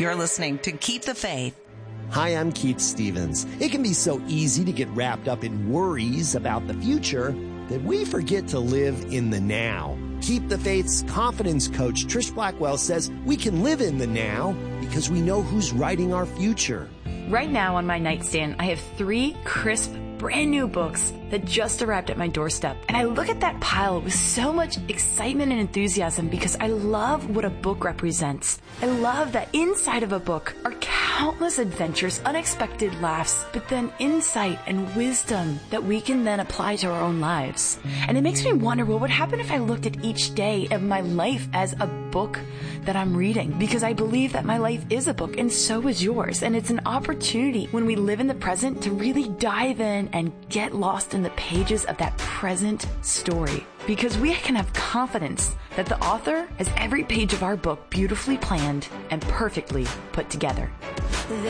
You're listening to Keep the Faith. Hi, I'm Keith Stevens. It can be so easy to get wrapped up in worries about the future that we forget to live in the now. Keep the Faith's confidence coach, Trish Blackwell, says we can live in the now because we know who's writing our future. Right now on my nightstand, I have 3 crisp, brand new books that just arrived at my doorstep. And I look at that pile with so much excitement and enthusiasm because I love what a book represents. I love that inside of a book are countless adventures, unexpected laughs, but then insight and wisdom that we can then apply to our own lives. And it makes me wonder, what would happen if I looked at each day of my life as a book that I'm reading? Because I believe that my life is a book and so is yours. And it's an opportunity when we live in the present to really dive in and get lost in the pages of that present story. Because we can have confidence that the author has every page of our book beautifully planned and perfectly put together.